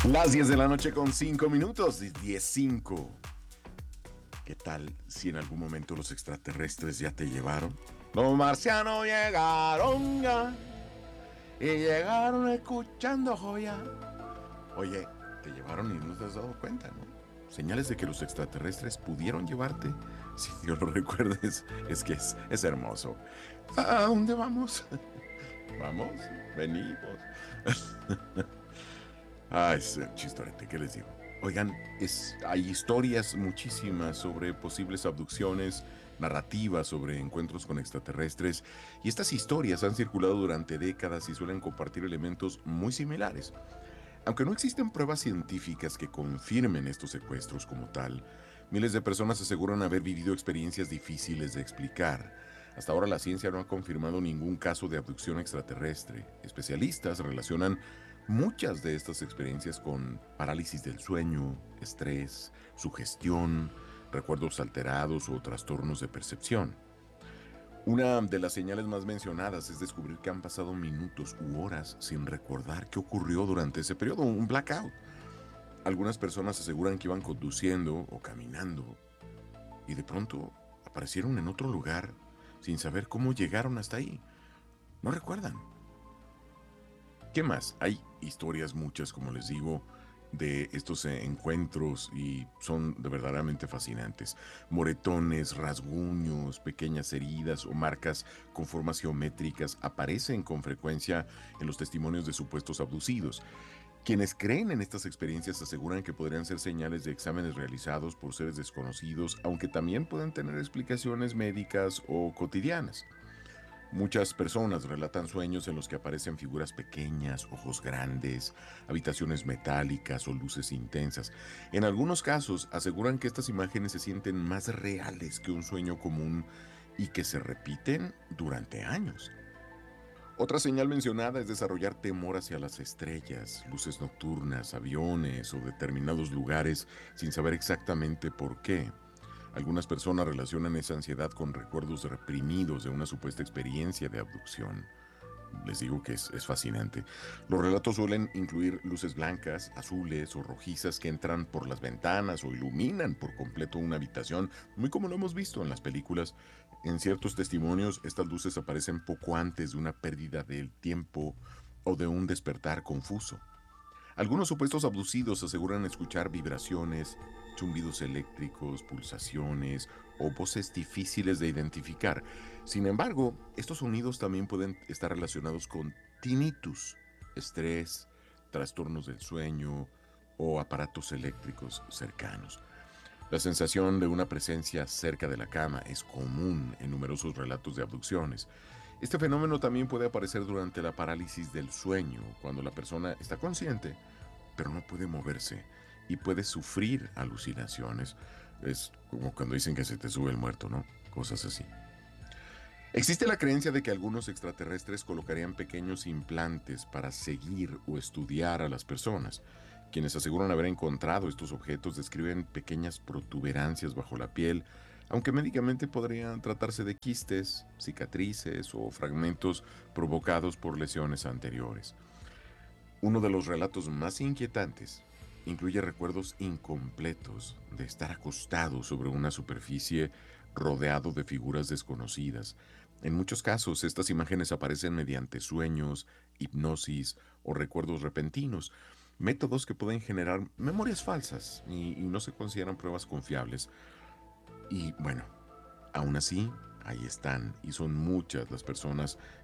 Las 10 de la noche con 5 minutos, 10:05. ¿Qué tal si en algún momento los extraterrestres ya te llevaron? Los marcianos llegaron ya y llegaron escuchando joya. Oye, te llevaron y no te has dado cuenta, ¿no? Señales de que los extraterrestres pudieron llevarte. Si Dios lo recuerdes, es que es hermoso. ¿A dónde vamos? ¿Vamos? ¿Venimos? Es chistorete, ¿qué les digo? Oigan, hay historias muchísimas sobre posibles abducciones, narrativas sobre encuentros con extraterrestres, y estas historias han circulado durante décadas y suelen compartir elementos muy similares. Aunque no existen pruebas científicas que confirmen estos secuestros como tal, miles de personas aseguran haber vivido experiencias difíciles de explicar. Hasta ahora la ciencia no ha confirmado ningún caso de abducción extraterrestre. Especialistas relacionan muchas de estas experiencias con parálisis del sueño, estrés, sugestión, recuerdos alterados o trastornos de percepción. Una de las señales más mencionadas es descubrir que han pasado minutos u horas sin recordar qué ocurrió durante ese periodo, un blackout. Algunas personas aseguran que iban conduciendo o caminando y de pronto aparecieron en otro lugar sin saber cómo llegaron hasta ahí. No recuerdan. ¿Qué más? Hay historias muchas, como les digo, de estos encuentros y son de verdaderamente fascinantes. Moretones, rasguños, pequeñas heridas o marcas con formas geométricas aparecen con frecuencia en los testimonios de supuestos abducidos. Quienes creen en estas experiencias aseguran que podrían ser señales de exámenes realizados por seres desconocidos, aunque también pueden tener explicaciones médicas o cotidianas. Muchas personas relatan sueños en los que aparecen figuras pequeñas, ojos grandes, habitaciones metálicas o luces intensas. En algunos casos aseguran que estas imágenes se sienten más reales que un sueño común y que se repiten durante años. Otra señal mencionada es desarrollar temor hacia las estrellas, luces nocturnas, aviones o determinados lugares sin saber exactamente por qué. Algunas personas relacionan esa ansiedad con recuerdos reprimidos de una supuesta experiencia de abducción. Les digo que es fascinante. Los relatos suelen incluir luces blancas, azules o rojizas que entran por las ventanas o iluminan por completo una habitación, muy como lo hemos visto en las películas. En ciertos testimonios, estas luces aparecen poco antes de una pérdida del tiempo o de un despertar confuso. Algunos supuestos abducidos aseguran escuchar vibraciones, zumbidos eléctricos, pulsaciones o voces difíciles de identificar. Sin embargo, estos sonidos también pueden estar relacionados con tinnitus, estrés, trastornos del sueño o aparatos eléctricos cercanos. La sensación de una presencia cerca de la cama es común en numerosos relatos de abducciones. Este fenómeno también puede aparecer durante la parálisis del sueño, cuando la persona está consciente, pero no puede moverse y puede sufrir alucinaciones. Es como cuando dicen que se te sube el muerto, ¿no? Cosas así. Existe la creencia de que algunos extraterrestres colocarían pequeños implantes para seguir o estudiar a las personas. Quienes aseguran haber encontrado estos objetos describen pequeñas protuberancias bajo la piel, aunque médicamente podrían tratarse de quistes, cicatrices o fragmentos provocados por lesiones anteriores. Uno de los relatos más inquietantes incluye recuerdos incompletos de estar acostado sobre una superficie rodeado de figuras desconocidas. En muchos casos, estas imágenes aparecen mediante sueños, hipnosis o recuerdos repentinos, métodos que pueden generar memorias falsas y no se consideran pruebas confiables. Y bueno, aún así, ahí están, y son muchas las personas